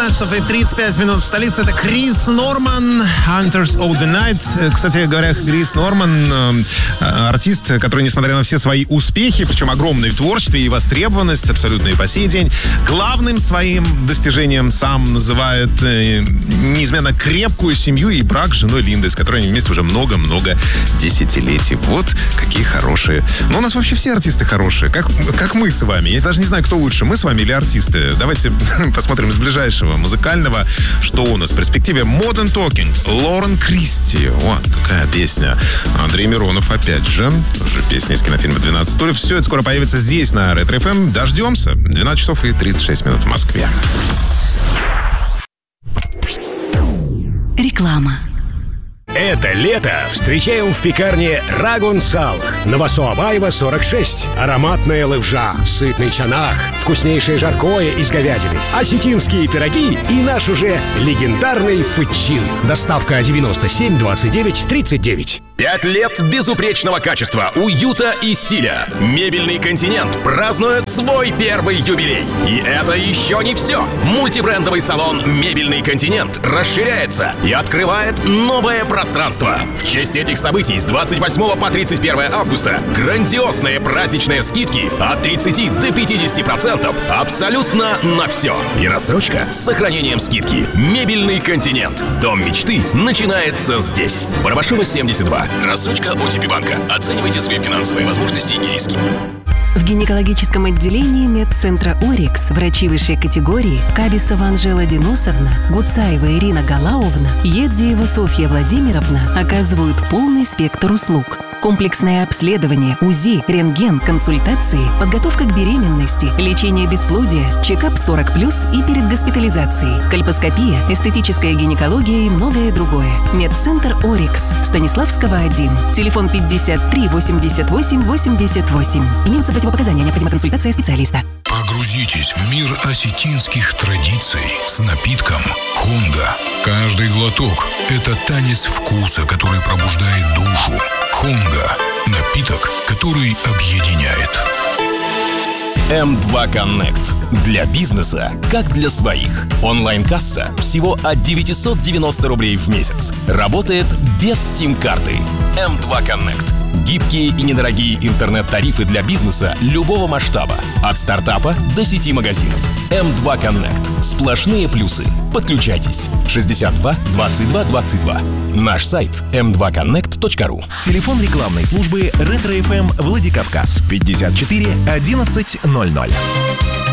12 часов и 35 минут в столице. Это Крис Норман, Hunters of the Night. Кстати говоря, Крис Норман артист, который, несмотря на все свои успехи, причем огромные в творчестве и востребованность, абсолютно и по сей день, главным своим достижением сам называет неизменно крепкую семью и брак с женой Линдой, с которой они вместе уже много-много десятилетий. Вот какие хорошие. Но у нас вообще все артисты хорошие, как мы с вами. Я даже не знаю, кто лучше, мы с вами или артисты. Давайте посмотрим из ближайшего музыкального, что у нас в перспективе. Modern Talking, Лорен Кристи. О, какая песня. Андрей Миронов, опять же. Тоже песня из кинофильма «12 стульев». Все это скоро появится здесь, на Ретро ФМ. Дождемся. 12 часов и 36 минут в Москве. Реклама. Это лето встречаем в пекарне Рагун Салх. Новосоабаева, 46. Ароматная левжа, сытный чанах, вкуснейшее жаркое из говядины, осетинские пироги и наш уже легендарный фычин. Доставка 97 29 39. 5 лет безупречного качества, уюта и стиля. Мебельный континент празднует свой первый юбилей. И это еще не все. Мультибрендовый салон «Мебельный континент» расширяется и открывает новое пространство. В честь этих событий с 28 по 31 августа грандиозные праздничные скидки от 30 до 50% абсолютно на все. И рассрочка с сохранением скидки. «Мебельный континент». Дом мечты начинается здесь. Барабашева, 72. Рассрочка ОТП банка. Оценивайте свои финансовые возможности и риски. В гинекологическом отделении медцентра «Орикс» врачи высшей категории Кабисова Анжела Денисовна, Гуцаева Ирина Галауовна, Едзиева Софья Владимировна оказывают полный спектр услуг. Комплексное обследование, УЗИ, рентген, консультации, подготовка к беременности, лечение бесплодия, чекап 40+, и перед госпитализацией, кольпоскопия, эстетическая гинекология и многое другое. Медцентр «Орикс», Станиславского, 1. Телефон 53 88 88. Имеются противопоказания, необходима консультация специалиста. Погрузитесь в мир осетинских традиций с напитком «Хунга». Каждый глоток – это танец вкуса, который пробуждает душу. «Хунга» – напиток, который объединяет. М2 Connect. Для бизнеса, как для своих. Онлайн-касса всего от 990 рублей в месяц. Работает без сим-карты. М2 Connect. Гибкие и недорогие интернет-тарифы для бизнеса любого масштаба. От стартапа до сети магазинов. М2 Connect. Сплошные плюсы. Подключайтесь. 62 22 22. Наш сайт m2connect.ru. Телефон рекламной службы Ретро ФМ Владикавказ 54 11 00.